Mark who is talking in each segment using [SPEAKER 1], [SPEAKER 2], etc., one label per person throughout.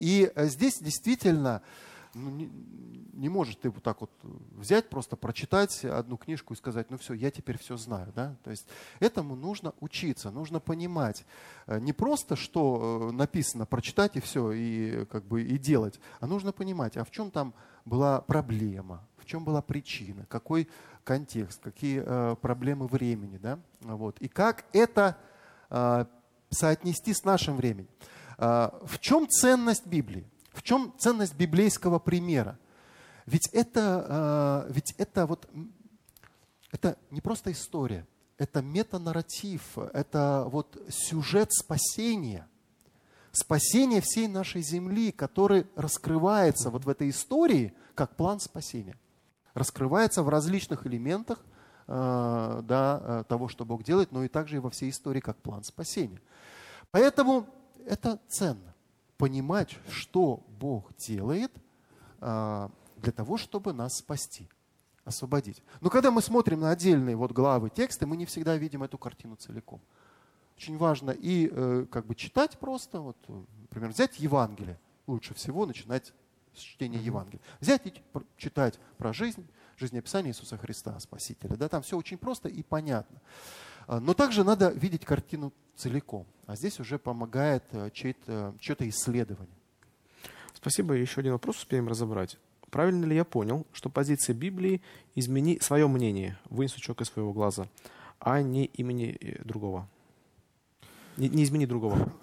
[SPEAKER 1] И здесь действительно не можешь ты вот так вот взять, просто прочитать одну книжку и сказать, ну все, я теперь все знаю. Да? То есть этому нужно учиться, нужно понимать. Не просто, что написано, прочитать и все, и, как бы, и делать, а нужно понимать, а в чем там была проблема, в чем была причина, какой контекст, какие проблемы времени. Да? Вот. И как это соотнести с нашим временем. В чем ценность Библии? В чем ценность библейского примера? Ведь это не просто история, это метанарратив, это вот сюжет спасения. Спасение всей нашей земли, который раскрывается вот в этой истории как план спасения. Раскрывается в различных элементах того, что Бог делает, но и также и во всей истории как план спасения. Поэтому это ценно. Понимать, что Бог делает для того, чтобы нас спасти, освободить. Но когда мы смотрим на отдельные вот главы, тексты, мы не всегда видим эту картину целиком. Очень важно и как бы читать просто, вот, например, взять Евангелие. Лучше всего начинать с чтения Евангелия. Взять и читать про жизнеописание Иисуса Христа, Спасителя. Да, там все очень просто и понятно. Но также надо видеть картину целиком. А здесь уже помогает чье-то исследование.
[SPEAKER 2] Спасибо. Еще один вопрос успеем разобрать. Правильно ли я понял, что позиция Библии «измени свое мнение, вынь сучок из своего глаза», а не имени другого? Не измени другого.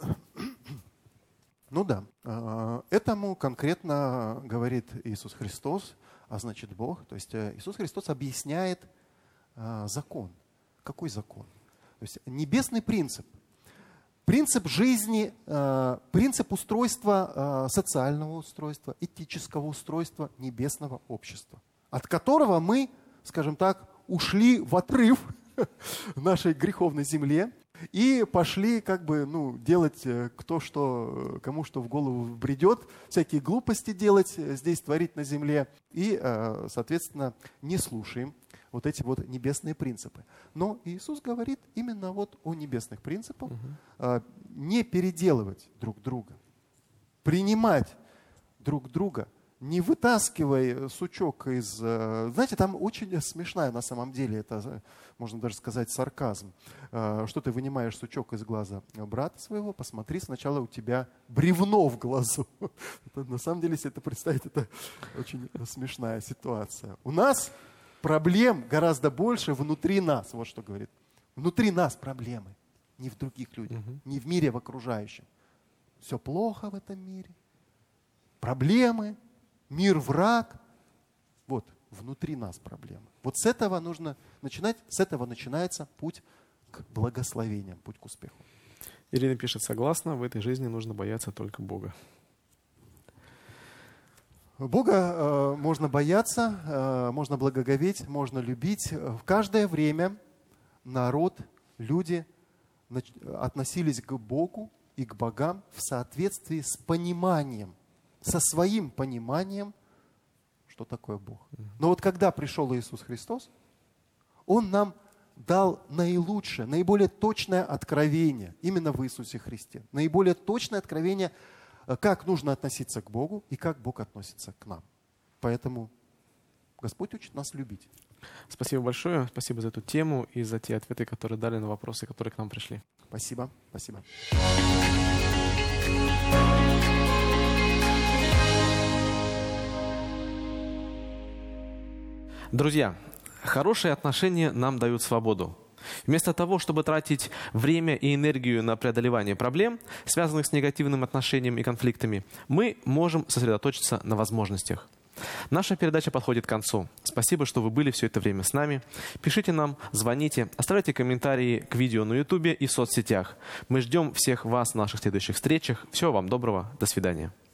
[SPEAKER 1] Ну да. Этому конкретно говорит Иисус Христос, а значит Бог. То есть Иисус Христос объясняет закон. Какой закон? То есть небесный принцип. Принцип жизни, принцип устройства, социального устройства, этического устройства небесного общества, от которого мы, скажем так, ушли в отрыв нашей греховной земле и пошли как бы, делать кому что в голову бредет, всякие глупости делать здесь, творить на земле, и, соответственно, не слушаем вот эти вот небесные принципы. Но Иисус говорит именно вот о небесных принципах, не переделывать друг друга, принимать друг друга, не вытаскивай сучок из... Знаете, там очень смешная на самом деле, это, можно даже сказать, сарказм. Что ты вынимаешь сучок из глаза брата своего, посмотри, сначала у тебя бревно в глазу. Это, на самом деле, если это представить, это очень смешная ситуация. У нас проблем гораздо больше внутри нас, вот что говорит. Внутри нас проблемы, не в других людях, не в мире, в окружающем. Все плохо в этом мире, проблемы, мир враг. Вот, внутри нас проблемы. Вот с этого нужно начинать, с этого начинается путь к благословениям, путь к успеху.
[SPEAKER 2] Ирина пишет, согласна, в этой жизни нужно бояться только Бога.
[SPEAKER 1] Можно бояться, можно благоговеть, можно любить. В каждое время народ, люди относились к Богу и к богам в соответствии с пониманием, со своим пониманием, что такое Бог. Но вот когда пришел Иисус Христос, Он нам дал наилучшее, наиболее точное откровение именно в Иисусе Христе. Наиболее точное откровение, как нужно относиться к Богу и как Бог относится к нам. Поэтому Господь учит нас любить.
[SPEAKER 2] Спасибо большое. Спасибо за эту тему и за те ответы, которые дали на вопросы, которые к нам пришли.
[SPEAKER 1] Спасибо. Спасибо.
[SPEAKER 2] Друзья, хорошие отношения нам дают свободу. Вместо того, чтобы тратить время и энергию на преодолевание проблем, связанных с негативным отношением и конфликтами, мы можем сосредоточиться на возможностях. Наша передача подходит к концу. Спасибо, что вы были все это время с нами. Пишите нам, звоните, оставляйте комментарии к видео на YouTube и в соцсетях. Мы ждем всех вас в наших следующих встречах. Всего вам доброго. До свидания.